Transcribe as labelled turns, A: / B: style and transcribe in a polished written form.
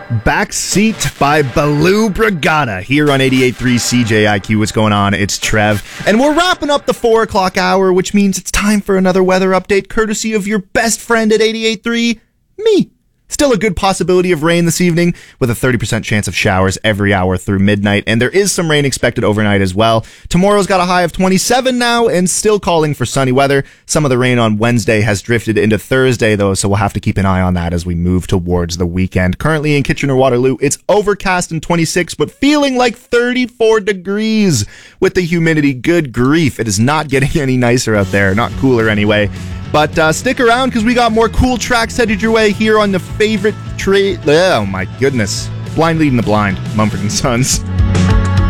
A: Backseat by Baloo Brigada here on 88.3 CJIQ. What's going on? It's Trev. And we're wrapping up the 4 o'clock hour, which means it's time for another weather update courtesy of your best friend at 88.3, me. Still a good possibility of rain this evening with a 30% chance of showers every hour through midnight, and there is some rain expected overnight as well. Tomorrow's got a high of 27 now and still calling for sunny weather. Some of the rain on Wednesday has drifted into Thursday though, so we'll have to keep an eye on that as we move towards the weekend. Currently in Kitchener-Waterloo, it's overcast and 26, but feeling like 34 degrees with the humidity. Good grief, it is not getting any nicer out there, not cooler anyway. But stick around because we got more cool tracks headed your way here on the favorite trade. Oh my goodness. Blind leading the blind. Mumford & Sons.